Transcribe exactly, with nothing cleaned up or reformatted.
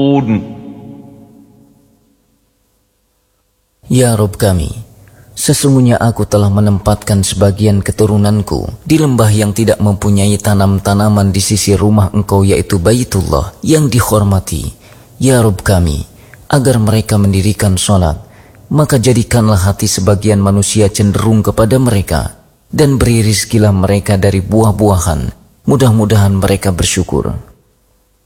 Ya Rabb kami, sesungguhnya aku telah menempatkan sebagian keturunanku di lembah yang tidak mempunyai tanam-tanaman di sisi rumah Engkau, yaitu Baitullah yang dihormati. Ya Rabb kami, agar mereka mendirikan sholat, maka jadikanlah hati sebagian manusia cenderung kepada mereka, dan beri rizkilah mereka dari buah-buahan, mudah-mudahan mereka bersyukur.